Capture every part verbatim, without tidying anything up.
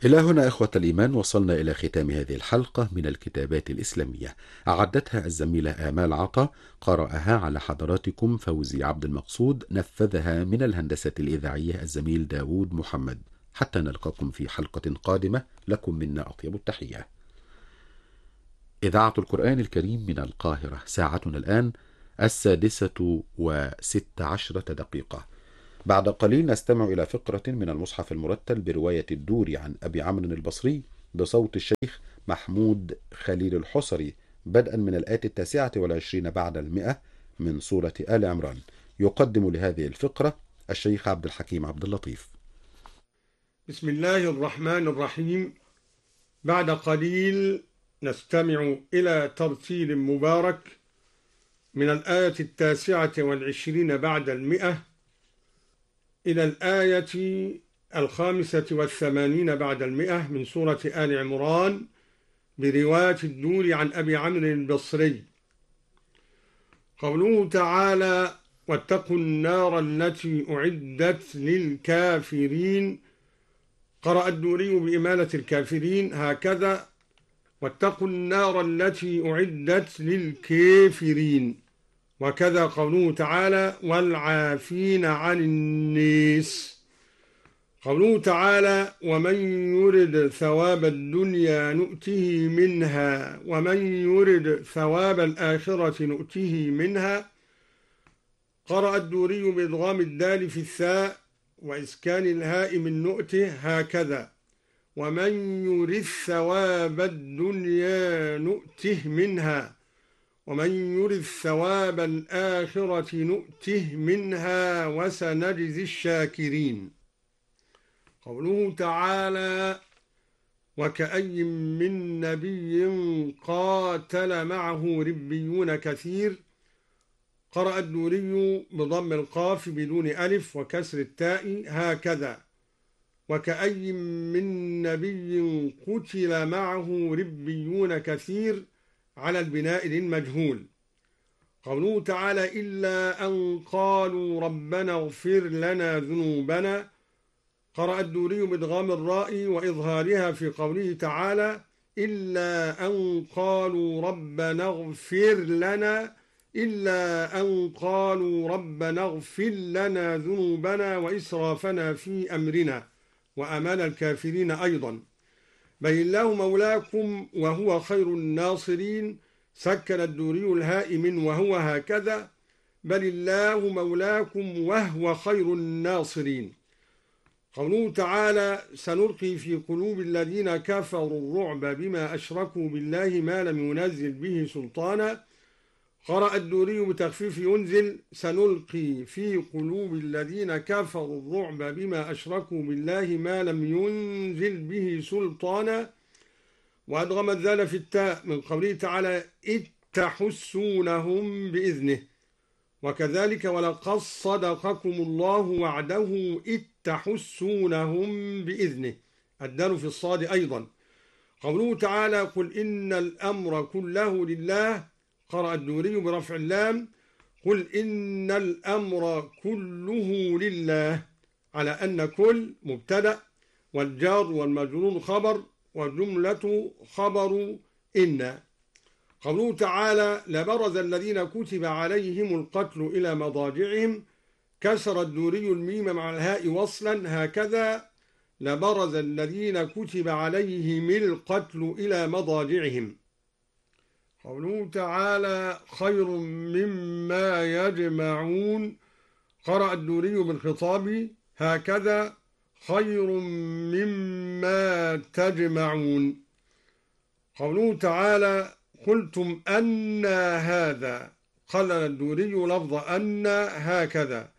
إلى هنا إخوة الإيمان وصلنا إلى ختام هذه الحلقة من الكتابات الإسلامية. أعدتها الزميلة آمال عطا، قرأها على حضراتكم فوزي عبد المقصود، نفذها من الهندسة الإذاعية الزميل داود محمد. حتى نلقاكم في حلقة قادمة، لكم منا أطيب التحية. إذاعة القرآن الكريم من القاهرة، ساعتنا الآن السادسة وست عشرة دقيقة. بعد قليل نستمع إلى فقرة من المصحف المرتل برواية الدوري عن أبي عمرو البصري بصوت الشيخ محمود خليل الحصري، بدءا من الآية التاسعة والعشرين بعد المئة من سورة آل عمران. يقدم لهذه الفقرة الشيخ عبد الحكيم عبد اللطيف. بسم الله الرحمن الرحيم. بعد قليل نستمع إلى ترتيل مبارك من الآية التاسعة والعشرين بعد المئة إلى الآية الخامسة والثمانين بعد المئة من سورة آل عمران برواية الدور عن أبي عمرو البصري. قوله تعالى: واتقوا النار التي أعدت للكافرين. قرأ الدوري بإمالة الكافرين هكذا: واتقوا النار التي أعدت للكافرين. وكذا قوله تعالى: والعافين عن الناس. قوله تعالى: ومن يرد ثواب الدنيا نؤته منها ومن يرد ثواب الآخرة نؤته منها. قرأ الدوري بإدغام الدال في الثاء وإسكان الهاء من نؤته هكذا: ومن يرد ثواب الدنيا نؤته منها ومن يرد ثواب الآخرة نؤته منها وسنجزي الشاكرين. قوله تعالى: وكأي من نبي قاتل معه ربيون كثير. قرأ الدوري بضم القاف بدون ألف وكسر التاء هكذا: وكأي من نبي قتل معه ربيون كثير على البناء للمجهول. قوله تعالى: إلا أن قالوا ربنا اغفر لنا ذنوبنا. قرأ الدوري بإدغام الراء وإظهارها في قوله تعالى: إلا أن قالوا ربنا اغفر لنا إلا أن قالوا ربنا اغفر لنا ذنوبنا وإسرافنا في أمرنا وأمان الكافرين أيضا. بل الله مولاكم وهو خير الناصرين. سكن الدوري الهاء من وهو هكذا: بل الله مولاكم وهو خير الناصرين. قوله تعالى: سنلقي في قلوب الذين كفروا الرعب بما أشركوا بالله ما لم ينزل به سلطانا. قرأ الدوري بتخفيف ينزل: سنلقي في قلوب الذين كفروا الرعب بما أشركوا بالله ما لم ينزل به سلطانا. وأدغم الذال في التاء من قوله تعالى: إذ تحسونهم بإذنه. وكذلك ولقد صدقكم الله وعده إذ تحسونهم بإذنه. الدال في الصاد أيضا. قوله تعالى: قل إن الأمر كله لله. قرأ الدوري برفع اللام: قل إن الأمر كله لله، على أن كل مبتدأ والجار والمجرور خبر والجملة خبر إن. قوله تعالى: لبرز الذين كتب عليهم القتل إلى مضاجعهم. كسر الدوري الميم مع الهاء وصلا هكذا: لبرز الذين كتب عليهم القتل إلى مضاجعهم. قوله تعالى: خير مما يجمعون. قرأ الدوري بالخطاب هكذا: خير مما تجمعون. قوله تعالى: قلتم أن هذا. قلل الدوري لفظ أن هكذا: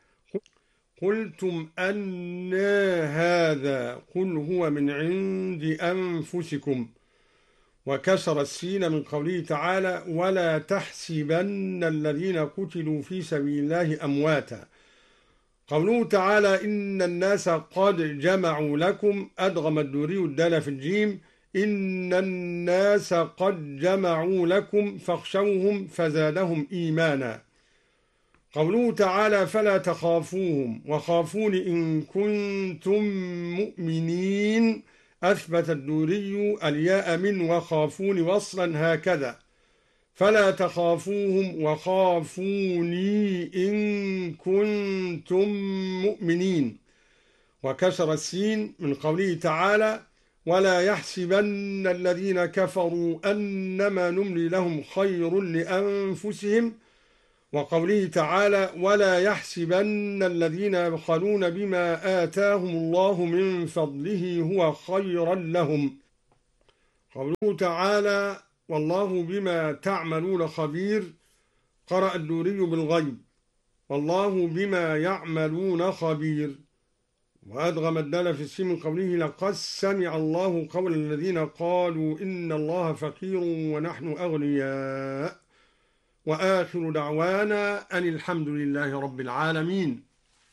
قلتم أن هذا قل هو من عند أنفسكم. وكسر السين من قوله تعالى: ولا تحسبن الذين قتلوا في سبيل الله أمواتا. قوله تعالى: إن الناس قد جمعوا لكم. أدغم الدوري الدال في الجيم: إن الناس قد جمعوا لكم فاخشوهم فزادهم إيمانا. قوله تعالى: فلا تخافوهم وخافون إن كنتم مؤمنين. أثبت الدوري الياء من وخافون وصلا هكذا: فلا تخافوهم وخافوني إن كنتم مؤمنين. وكسر السين من قوله تعالى: ولا يحسبن الذين كفروا أنما نملي لهم خير لأنفسهم. وقوله تعالى: ولا يحسبن الذين يبخلون بما آتاهم الله من فضله هو خيرا لهم. قوله تعالى: والله بما تعملون خبير، قرأ الدوري بالغيب: والله بما يعملون خبير. وأدغم الدال في السين من قوله: لقد سمع الله قول الذين قالوا إن الله فقير ونحن أغنياء. وآخر دعوانا أن الحمد لله رب العالمين.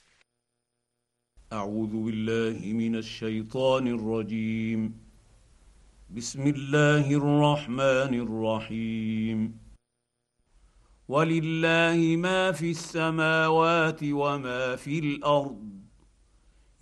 أعوذ بالله من الشيطان الرجيم. بسم الله الرحمن الرحيم. ولله ما في السماوات وما في الأرض